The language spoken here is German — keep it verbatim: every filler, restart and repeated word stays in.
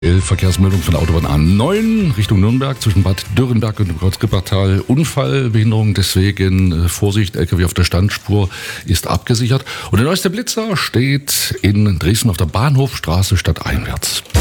Verkehrsmeldung von der Autobahn A neun Richtung Nürnberg zwischen Bad Dürrenberg und dem Kreuzrippertal. Unfallbehinderung, deswegen Vorsicht, L K W auf der Standspur ist abgesichert. Und der neueste Blitzer steht in Dresden auf der Bahnhofstraße stadteinwärts.